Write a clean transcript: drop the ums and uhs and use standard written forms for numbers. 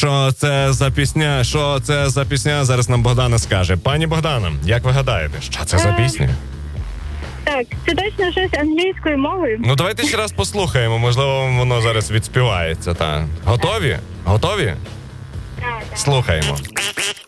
Що це за пісня? Що це за пісня? Зараз нам Богдана скаже. Пані Богдана, як ви гадаєте, що це за пісня? Так, це точно щось англійською мовою. Ну, давайте ще раз послухаємо, можливо, воно зараз відспівається. Та. Готові? Готові? Так. Слухаємо.